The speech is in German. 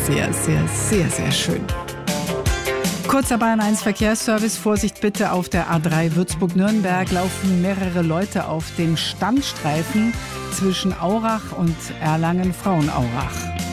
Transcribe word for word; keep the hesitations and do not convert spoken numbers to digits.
sehr, sehr, sehr, sehr schön. Kurzer Bayern eins Verkehrsservice. Vorsicht bitte, auf der A drei Würzburg-Nürnberg laufen mehrere Leute auf dem Standstreifen zwischen Aurach und Erlangen-Frauenaurach.